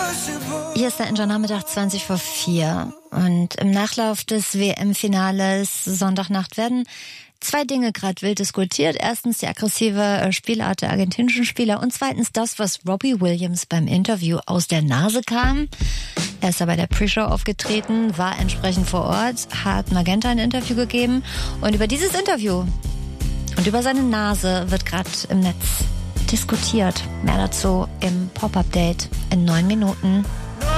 Hier ist der Enjoy Nachmittag 20 vor 4. Und im Nachlauf des WM-Finales Sonntagnacht werden zwei Dinge gerade wild diskutiert. Erstens die aggressive Spielart der argentinischen Spieler und zweitens das, was Robbie Williams beim Interview aus der Nase kam. Er ist ja bei der Pre-Show aufgetreten, war entsprechend vor Ort, hat Magenta ein Interview gegeben und über dieses Interview und über seine Nase wird gerade im Netz diskutiert. Mehr dazu im Pop-Update in 9 Minuten.